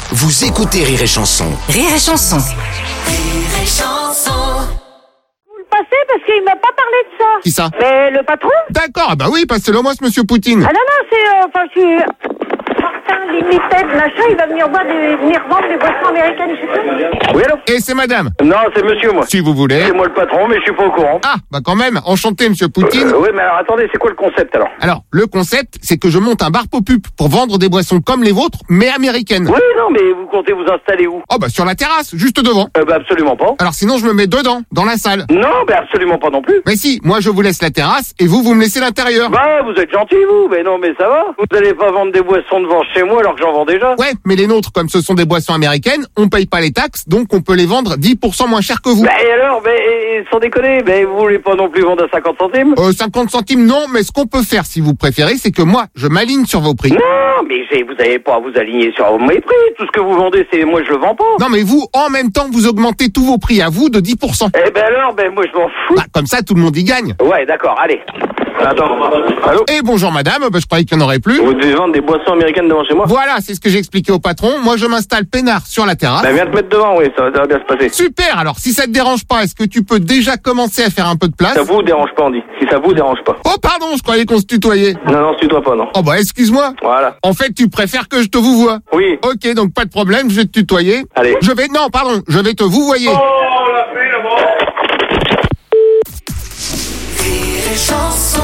Vous écoutez Rire et Chanson. Rire et Chanson. Rire et Chanson. Vous le passez parce qu'il m'a pas parlé de ça. Qui ça? Mais le patron? D'accord, ah bah oui, passez-le moi, ce monsieur Poutine. Ah non, c'est Martin Limited, machin, il va venir vendre des boissons américaines, je sais pas. Oui, allô? Et c'est madame, Non, c'est monsieur, moi. si vous voulez. C'est moi le patron, mais je suis pas au courant. Ah, bah quand même, enchanté monsieur Poutine. Oui, mais alors attendez, c'est quoi le concept alors? Alors, le concept, c'est que je monte un bar pop-up pour vendre des boissons comme les vôtres, mais américaines. Oui, non, mais vous comptez vous installer où? Oh bah sur la terrasse, juste devant. Bah absolument pas. Alors sinon, je me mets dedans, dans la salle. Non, bah absolument pas non plus. Mais si, moi je vous laisse la terrasse et vous me laissez l'intérieur. Bah, vous êtes gentil, vous. Mais non, mais ça va. Vous allez pas vendre des boissons devant chez moi alors que j'en vends déjà. Ouais, mais les nôtres, comme ce sont des boissons américaines, on paye pas les taxes, donc on peut les vendre 10% moins cher que vous. Bah et alors, sans déconner, vous voulez pas non plus vendre à 50 centimes? 50 centimes non, mais ce qu'on peut faire si vous préférez, c'est que moi, je m'aligne sur vos prix. Non, mais vous avez pas à vous aligner sur mes prix. Tout ce que vous vendez, c'est moi je le vends pas. Non mais vous, en même temps, vous augmentez tous vos prix à vous de 10%. Eh ben alors, moi je m'en fous. Bah, comme ça, tout le monde y gagne. Ouais, d'accord, allez. Attends, allô? Et bonjour madame, bah, je croyais qu'il n'y en aurait plus. Vous devez vendre des boissons américaines devant chez moi? Voilà, c'est ce que j'ai expliqué au patron. Moi, je m'installe peinard sur la terrasse. Bah viens te mettre devant, oui, ça va bien se passer. Super, alors si ça te dérange pas, est-ce que tu peux déjà commencer à faire un peu de place? Ça vous dérange pas, on dit. Si ça vous dérange pas. Oh pardon, je croyais qu'on se tutoyait. Non, tu dois pas, non. Oh bah excuse-moi. Voilà. En fait, tu préfères que je te vous voie. Oui. Ok, donc pas de problème, je vais te tutoyer. Allez. Je vais te vouvoyer. Oh, la fille, là-bas. Rire et Chanson.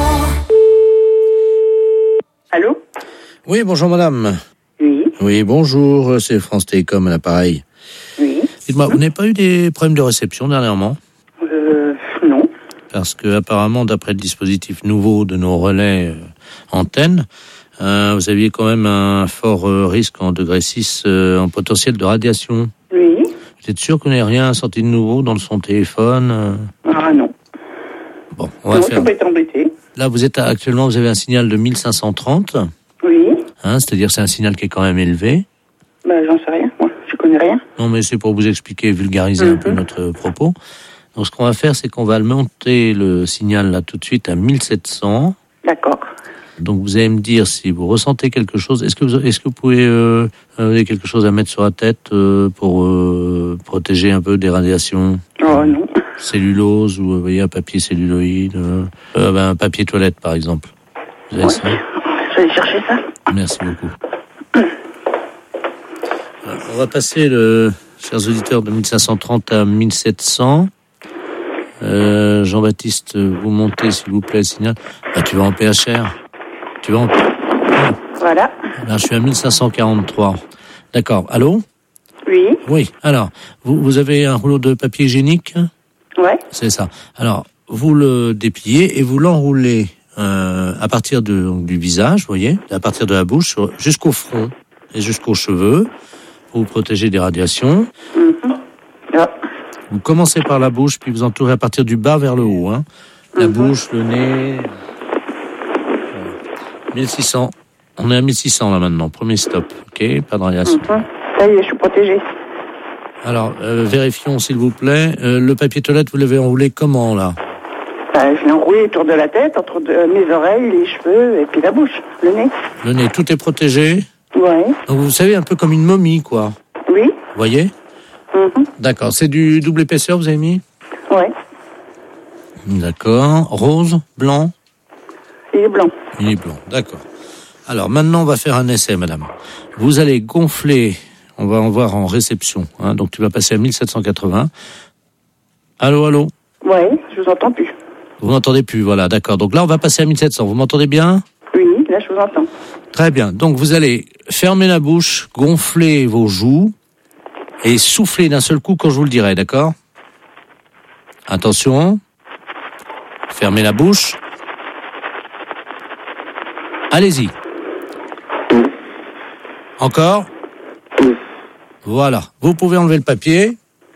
Allô? Oui, bonjour madame. Oui. Oui, bonjour, c'est France Télécom à l'appareil. Oui. Dites-moi, vous n'avez pas eu des problèmes de réception dernièrement? Non. Parce que apparemment, d'après le dispositif nouveau de nos relais antennes, vous aviez quand même un fort risque en degré 6 en potentiel de radiation. Oui. Vous êtes sûr que vous n'avez rien senti de nouveau dans son téléphone? Ah non. Bon, on va Non, faire. je peux pas être embêté. Là, vous avez un signal de 1530, Oui. c'est-à-dire c'est un signal qui est quand même élevé. Bah j'en sais rien, moi. Je connais rien. Non, mais c'est pour vous expliquer, vulgariser un peu notre propos. Donc, ce qu'on va faire, c'est qu'on va monter le signal là tout de suite à 1700. D'accord. Donc, vous allez me dire si vous ressentez quelque chose. Est-ce que vous pouvez avez quelque chose à mettre sur la tête pour protéger un peu des radiations? Oh non. Cellulose ou vous voyez un papier celluloïde, un papier toilette par exemple. Vous avez ça? Je vais aller chercher ça. Merci beaucoup. Alors, on va passer, chers auditeurs, de 1530 à 1700. Jean-Baptiste, vous montez s'il vous plaît le signal. Ah, tu vas en PHR. Tu vas en... Voilà. Là, je suis à 1543. D'accord. Allô? Oui. Oui. Alors, vous avez un rouleau de papier hygiénique? Ouais. C'est ça. Alors, vous le dépliez et vous l'enroulez à partir du visage, vous voyez, à partir de la bouche jusqu'au front et jusqu'aux cheveux pour vous protéger des radiations. Ah. Vous commencez par la bouche, puis vous entourez à partir du bas vers le haut. Hein. La bouche, le nez. 1600. On est à 1600 là maintenant. Premier stop. OK? Pas de radiation. Ça y est, je suis protégée. Alors, vérifions s'il vous plaît. Le papier toilette, vous l'avez enroulé comment là? Je l'ai enroulé autour de la tête, entre mes oreilles, les cheveux et puis la bouche, le nez. Le nez, tout est protégé? Ouais. Donc vous savez, un peu comme une momie, quoi. Oui. Vous voyez? D'accord. C'est du double épaisseur, vous avez mis? Ouais. D'accord. Rose? Blanc? Il est blanc. Il est blanc. D'accord. Alors, maintenant, on va faire un essai, madame. Vous allez gonfler, on va en voir en réception, hein, donc tu vas passer à 1780. Allô? Ouais, je vous entends plus. Vous m'entendez plus, voilà, d'accord. Donc là, on va passer à 1700. Vous m'entendez bien? Oui, là, je vous entends. Très bien. Donc, vous allez fermer la bouche, gonfler vos joues et souffler d'un seul coup quand je vous le dirai, d'accord? Attention. Fermez la bouche. Allez-y. Encore? Voilà. Vous pouvez enlever le papier.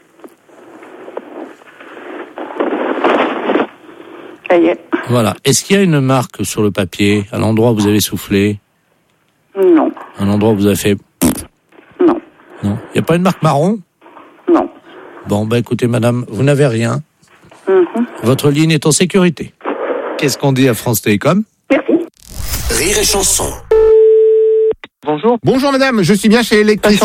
Ça y est. Voilà. Est-ce qu'il y a une marque sur le papier, à l'endroit où vous avez soufflé? Non. Un endroit où vous avez fait... Non. Non. Il n'y a pas une marque marron? Non. Bon, écoutez, madame, vous n'avez rien. Votre ligne est en sécurité. Qu'est-ce qu'on dit à France Télécom? Merci. Rire et Chanson. Bonjour. Bonjour madame, je suis bien chez Electric